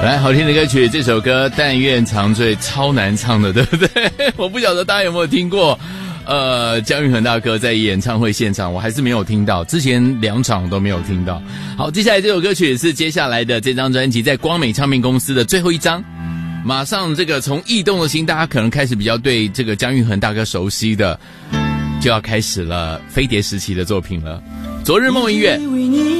来，好听的歌曲，这首歌《但愿长醉》超难唱的，对不对？我不晓得大家有没有听过。姜育恒大哥在演唱会现场，我还是没有听到，之前2场都没有听到。好，接下来这首歌曲是接下来的这张专辑在光美唱片公司的最后一张。马上这个从异动的心，大家可能开始比较对这个姜育恒大哥熟悉的，就要开始了飞碟时期的作品了。昨日梦音乐。